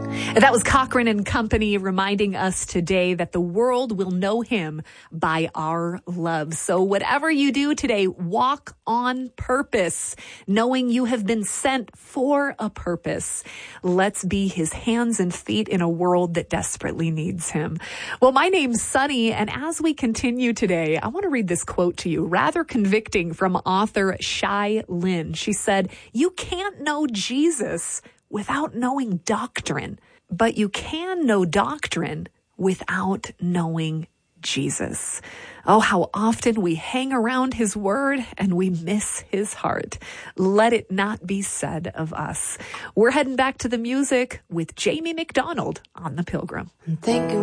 That was Cochran and Company reminding us today that the world will know him by our love. So whatever you do today, walk on purpose, knowing you have been sent for a purpose. Let's be his hands and feet in a world that desperately needs him. Well, my name's Sunny, and as we continue today, I want to read this quote to you, rather convicting, from author Shai Lin. She said, "You can't know Jesus without knowing doctrine. But you can know doctrine without knowing Jesus." Oh, how often we hang around his word and we miss his heart. Let it not be said of us. We're heading back to the music with Jamie McDonald on The Pilgrim.